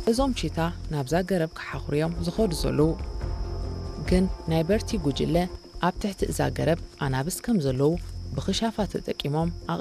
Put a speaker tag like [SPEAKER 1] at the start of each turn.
[SPEAKER 1] እዞም ቺታ ናብዛ ገረብ ክሓኽርዮም ዝኸዱ ዘለዉ ግን ናይ በርቲ ጉጅለ ኣብ ትሕቲ እዛ ገረብ ኣናብስ ከም ዘለዉ ብኽሻፋት ተጠቂሞም